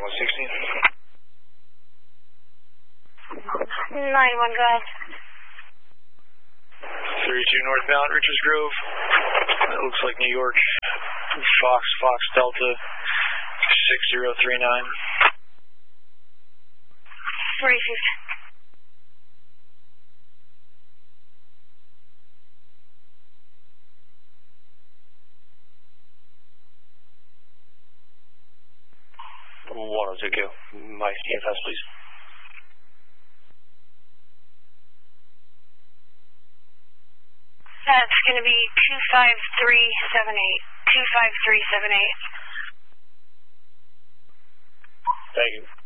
9116. 91, go ahead. 32 northbound, Richards Grove. That looks like New York. Fox Delta 6039. Racist. My CFS, please. That's going to be 25378. 25378. Thank you.